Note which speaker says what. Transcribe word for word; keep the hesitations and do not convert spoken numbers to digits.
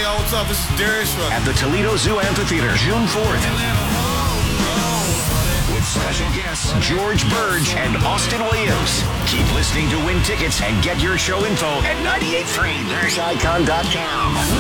Speaker 1: y'all, what's up? This is Darius Rucker.
Speaker 2: At the Toledo Zoo Amphitheater, June fourth. With special guests George Burge and Austin Williams. Keep listening to win tickets and get your show info at ninety-eight point three, there's icon dot com.